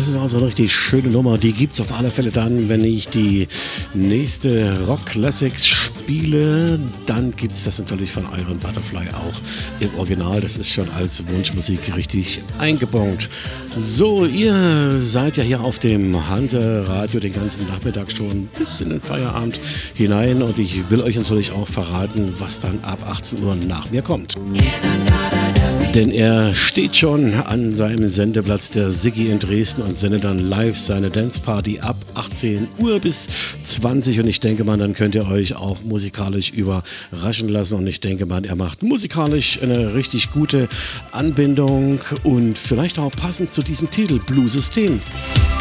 das ist auch so eine richtig schöne Nummer. Die gibt's auf alle Fälle dann, wenn ich die nächste Rock Classics spiele. Dann gibt's das natürlich von Iron Butterfly auch im Original. Das ist schon als Wunschmusik richtig eingebongt. So, ihr seid ja hier auf dem Hanse Radio den ganzen Nachmittag schon bis in den Feierabend hinein. Und ich will euch natürlich auch verraten, was dann ab 18 Uhr nach mir kommt. Denn er steht schon an seinem Sendeplatz, der Siggi in Dresden, und sendet dann live seine Danceparty ab 18 Uhr bis 20. Und ich denke mal, dann könnt ihr euch auch musikalisch überraschen lassen. Und ich denke mal, er macht musikalisch eine richtig gute Anbindung und vielleicht auch passend zu diesem Titel, Blue System.